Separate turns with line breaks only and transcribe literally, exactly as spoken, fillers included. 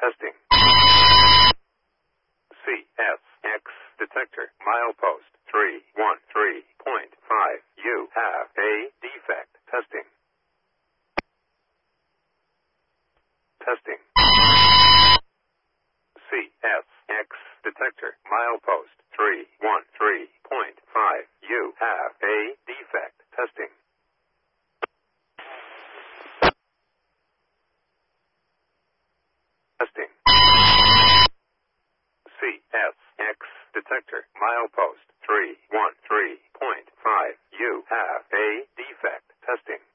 Testing. C S X detector. Milepost three one three point five. You have a defect. Testing. Testing. C S X detector. Milepost three one three point five. You have a defect. Testing. Testing. C S X detector. Milepost three one three point five. You have a defect. Testing.